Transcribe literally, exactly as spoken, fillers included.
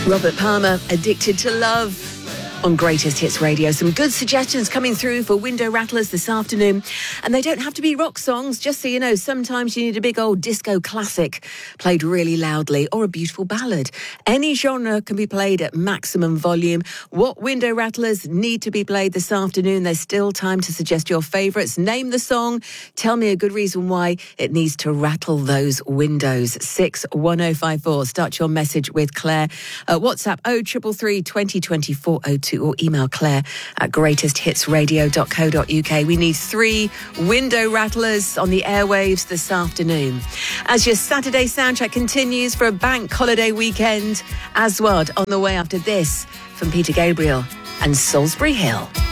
Robert Palmer, Addicted to Love on Greatest Hits Radio. Some good suggestions coming through for window rattlers this afternoon. And they don't have to be rock songs, just so you know. Sometimes you need a big old disco classic played really loudly, or a beautiful ballad. Any genre can be played at maximum volume. What window rattlers need to be played this afternoon? There's still time to suggest your favourites. Name the song. Tell me a good reason why it needs to rattle those windows. six one oh five four. Start your message with Claire. Uh, WhatsApp oh triple three twenty twenty-four oh two, or email Claire at greatest hits radio dot co dot uk. We need three window rattlers on the airwaves this afternoon. As your Saturday soundtrack continues for a bank holiday weekend, Aswad on the way after this from Peter Gabriel and Salisbury Hill.